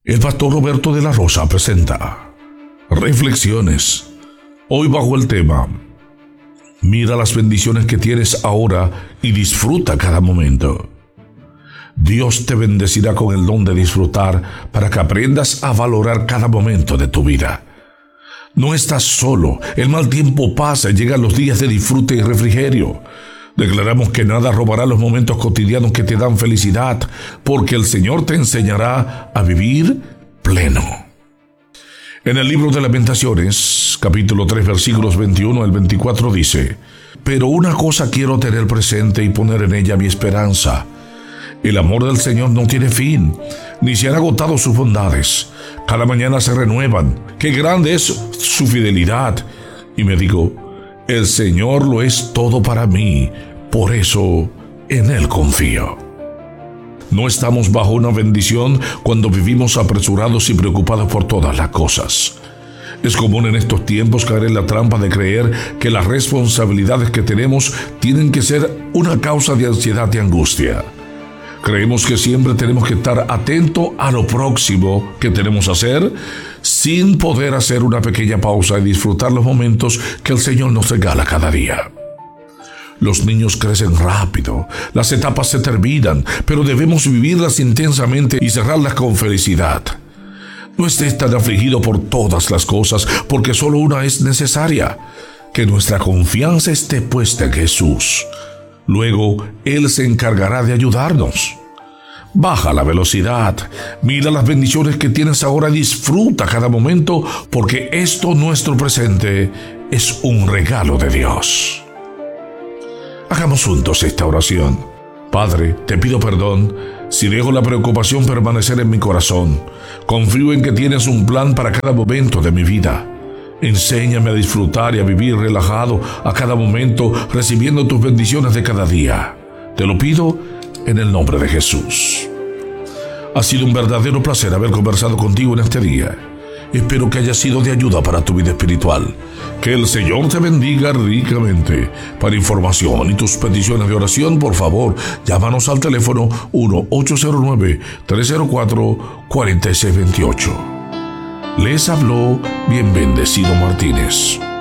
El pastor Roberto de la Rosa presenta Reflexiones, hoy bajo el tema Mira las bendiciones que tienes ahora y disfruta cada momento. Dios te bendecirá con el don de disfrutar para que aprendas a valorar cada momento de tu vida. No estás solo, el mal tiempo pasa y llegan los días de disfrute y refrigerio. Declaramos que nada robará los momentos cotidianos que te dan felicidad, porque el Señor te enseñará a vivir pleno. En el libro de Lamentaciones, capítulo 3, versículos 21 al 24 dice: Pero una cosa quiero tener presente y poner en ella mi esperanza. El amor del Señor no tiene fin, ni se han agotado sus bondades. Cada mañana se renuevan. ¡Qué grande es su fidelidad! Y me digo, el Señor lo es todo para mí, por eso en Él confío. No estamos bajo una bendición cuando vivimos apresurados y preocupados por todas las cosas. Es común en estos tiempos caer en la trampa de creer que las responsabilidades que tenemos tienen que ser una causa de ansiedad y angustia. Creemos que siempre tenemos que estar atentos a lo próximo que tenemos que hacer, sin poder hacer una pequeña pausa y disfrutar los momentos que el Señor nos regala cada día. Los niños crecen rápido, las etapas se terminan, pero debemos vivirlas intensamente y cerrarlas con felicidad. No estés tan afligido por todas las cosas, porque solo una es necesaria: que nuestra confianza esté puesta en Jesús. Luego, Él se encargará de ayudarnos. Baja la velocidad, mira las bendiciones que tienes ahora, disfruta cada momento, porque esto, nuestro presente, es un regalo de Dios. Hagamos juntos esta oración. Padre, te pido perdón si dejo la preocupación permanecer en mi corazón. Confío en que tienes un plan para cada momento de mi vida. Enséñame a disfrutar y a vivir relajado a cada momento, recibiendo tus bendiciones de cada día. Te lo pido en el nombre de Jesús. Ha sido un verdadero placer haber conversado contigo en este día. Espero que haya sido de ayuda para tu vida espiritual. Que el Señor te bendiga ricamente. Para información y tus peticiones de oración, por favor, llámanos al teléfono 1-809-304-4628. Les habló Bien Bendecido Martínez.